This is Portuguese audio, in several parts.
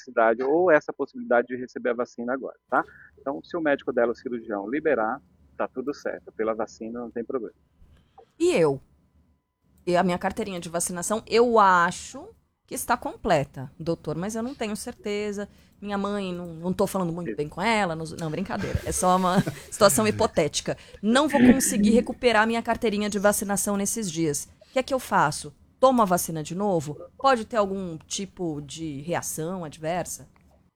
necessidade ou essa possibilidade de receber a vacina agora, tá? Então, se o médico dela, o cirurgião, liberar, tá tudo certo. Pela vacina não tem problema. E eu? E a minha carteirinha de vacinação, eu acho que está completa, doutor, mas eu não tenho certeza. Minha mãe, não estou falando muito bem com ela, não, brincadeira. É só uma situação hipotética. Não vou conseguir recuperar minha carteirinha de vacinação nesses dias. O que é que eu faço? Tomo a vacina de novo? Pode ter algum tipo de reação adversa?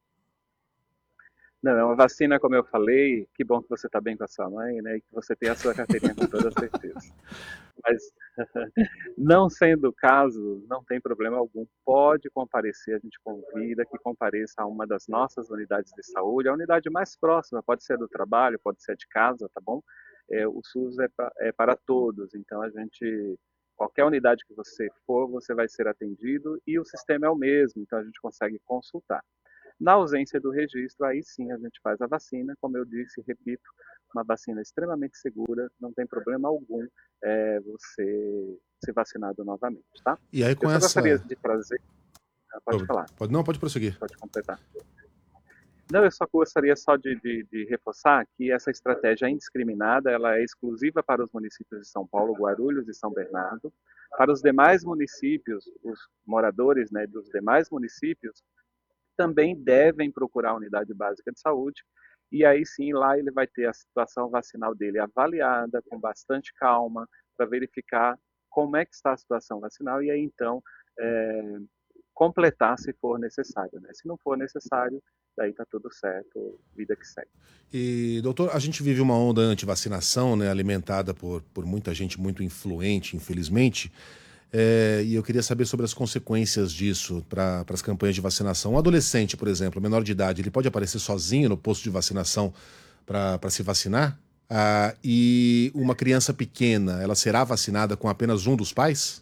Não, é uma vacina, como eu falei, que bom que você está bem com a sua mãe, né? E que você tem a sua carteirinha com toda certeza. Mas, não sendo o caso, não tem problema algum. Pode comparecer, a gente convida que compareça a uma das nossas unidades de saúde, a unidade mais próxima, pode ser do trabalho, pode ser de casa, tá bom? O SUS é para todos, então qualquer unidade que você for, você vai ser atendido e o sistema é o mesmo, então a gente consegue consultar. Na ausência do registro, aí sim a gente faz a vacina, como eu disse, repito, uma vacina extremamente segura, não tem problema algum você ser vacinado novamente, tá? E aí Eu com só gostaria essa. de trazer, pode falar, Não, pode prosseguir. pode completar. Não, eu só gostaria de reforçar que essa estratégia indiscriminada, ela é exclusiva para os municípios de São Paulo, Guarulhos e São Bernardo. Para os demais municípios, os moradores, né, dos demais municípios, também devem procurar a unidade básica de saúde, e aí sim lá ele vai ter a situação vacinal dele avaliada com bastante calma, para verificar como é que está a situação vacinal, e aí então é, completar se for necessário. Né? Se não for necessário, daí está tudo certo, vida que segue. E, doutor, a gente vive uma onda anti-vacinação, né, alimentada por muita gente muito influente, infelizmente. E eu queria saber sobre as consequências disso para as campanhas de vacinação. Um adolescente, por exemplo, menor de idade, ele pode aparecer sozinho no posto de vacinação para se vacinar? E uma criança pequena, ela será vacinada com apenas um dos pais?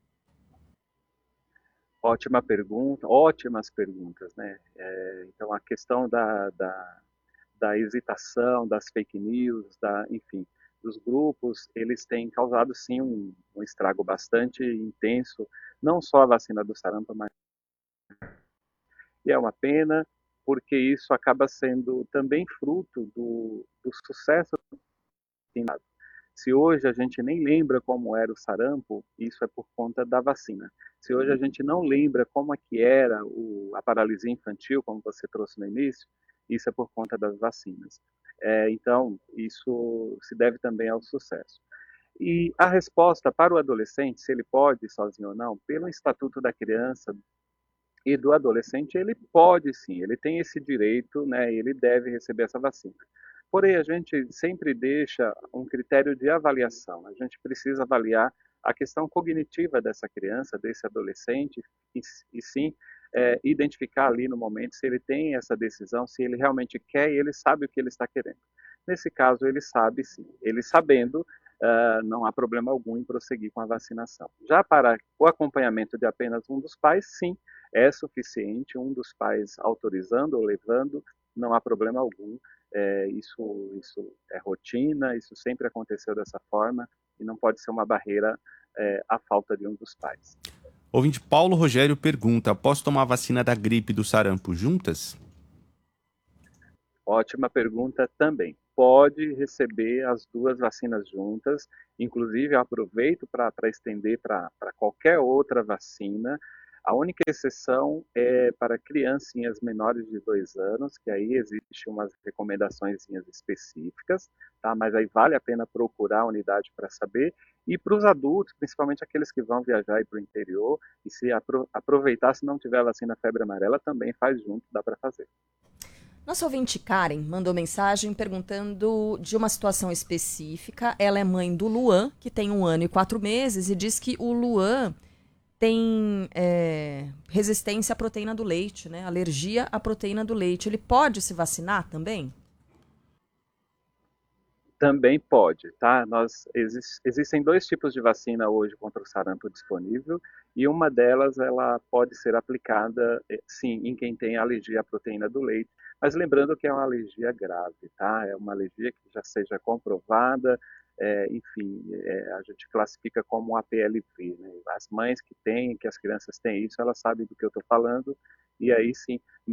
Ótima pergunta, ótimas perguntas, né? Então a questão da hesitação, das fake news, enfim, dos grupos, eles têm causado sim um estrago bastante intenso, não só a vacina do sarampo, mas é uma pena, porque isso acaba sendo também fruto do sucesso. Se hoje a gente nem lembra como era o sarampo, isso é por conta da vacina. Se hoje a gente não lembra como é que era a paralisia infantil, como você trouxe no início, isso é por conta das vacinas. Então, isso se deve também ao sucesso. E a resposta para o adolescente, se ele pode ir sozinho ou não, pelo Estatuto da Criança e do Adolescente, ele pode sim, ele tem esse direito, né, ele deve receber essa vacina. Porém, a gente sempre deixa um critério de avaliação. A gente precisa avaliar a questão cognitiva dessa criança, desse adolescente, e sim identificar ali no momento se ele tem essa decisão, se ele realmente quer e ele sabe o que ele está querendo. Nesse caso, ele sabe sim. Ele sabendo, não há problema algum em prosseguir com a vacinação. Já para o acompanhamento de apenas um dos pais, sim, é suficiente, um dos pais autorizando ou levando, não há problema algum. Isso é rotina, isso sempre aconteceu dessa forma e não pode ser uma barreira à falta de um dos pais. Ouvinte Paulo Rogério pergunta: posso tomar a vacina da gripe e do sarampo juntas? Ótima pergunta também. Pode receber as duas vacinas juntas, inclusive eu aproveito para estender para qualquer outra vacina. A única exceção é para criancinhas menores de 2 anos, que aí existem umas recomendações específicas, tá? Mas aí vale a pena procurar a unidade para saber. E para os adultos, principalmente aqueles que vão viajar para o interior, e se aproveitar, se não tiver a vacina febre amarela, também faz junto, dá para fazer. Nossa ouvinte Karen mandou mensagem perguntando de uma situação específica. Ela é mãe do Luan, que tem 1 ano e 4 meses, e diz que o Luan tem resistência à proteína do leite, né? Alergia à proteína do leite. Ele pode se vacinar também? Também pode, tá? Existem dois tipos de vacina hoje contra o sarampo disponível e uma delas ela pode ser aplicada, sim, em quem tem alergia à proteína do leite, mas lembrando que é uma alergia grave, tá? É uma alergia que já seja comprovada, enfim, a gente classifica como APLV, né? As mães que têm, que as crianças têm isso, elas sabem do que eu estou falando e aí sim,